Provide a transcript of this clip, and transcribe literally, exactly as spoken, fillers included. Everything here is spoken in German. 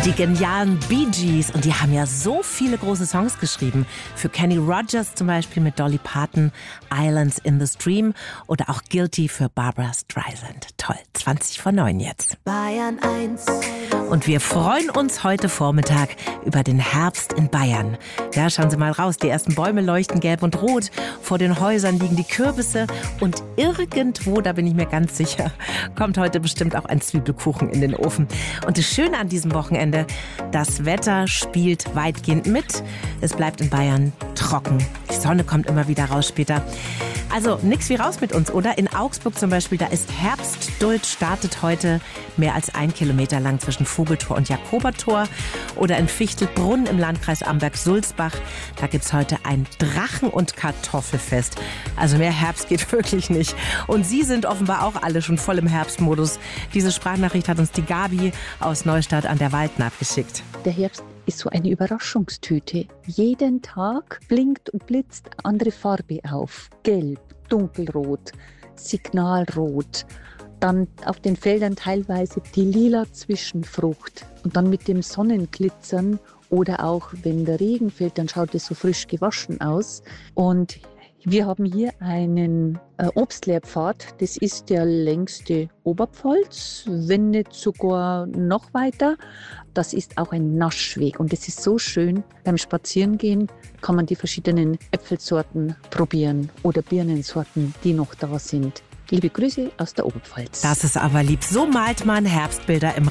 Die genialen Bee Gees, und die haben ja so viele große Songs geschrieben. Für Kenny Rogers zum Beispiel mit Dolly Parton, Islands in the Stream, oder auch Guilty für Barbra Streisand. Toll, zwanzig vor neun jetzt. Bayern eins. Und wir freuen uns heute Vormittag über den Herbst in Bayern. Ja, schauen Sie mal raus, die ersten Bäume leuchten gelb und rot. Vor den Häusern liegen die Kürbisse. Und irgendwo, da bin ich mir ganz sicher, kommt heute bestimmt auch ein Zwiebelkuchen in den Ofen. Und das Schöne an diesem Wochenende, das Wetter spielt weitgehend mit. Es bleibt in Bayern trocken. Die Sonne kommt immer wieder raus später. Also nix wie raus mit uns, oder? In Augsburg zum Beispiel, da ist Herbstduld, startet heute mehr als ein Kilometer lang zwischen Vogeltor und Jakobertor. Oder in Fichtelbrunn im Landkreis Amberg-Sulzbach, da gibt's heute ein Drachen- und Kartoffelfest. Also mehr Herbst geht wirklich nicht. Und Sie sind offenbar auch alle schon voll im Herbstmodus. Diese Sprachnachricht hat uns die Gabi aus Neustadt an der Waldnaht geschickt. Der Herbst ist so eine Überraschungstüte. Jeden Tag blinkt und blitzt andere Farbe auf. Gelb, dunkelrot, signalrot. Dann auf den Feldern teilweise die lila Zwischenfrucht. Und dann mit dem Sonnenglitzern oder auch wenn der Regen fällt, dann schaut es so frisch gewaschen aus. Und wir haben hier einen äh, Obstlehrpfad. Das ist der längste Oberpfalz, wenn nicht sogar noch weiter. Das ist auch ein Naschweg und es ist so schön. Beim Spazierengehen kann man die verschiedenen Äpfelsorten probieren oder Birnensorten, die noch da sind. Liebe Grüße aus der Oberpfalz. Das ist aber lieb. So malt man Herbstbilder im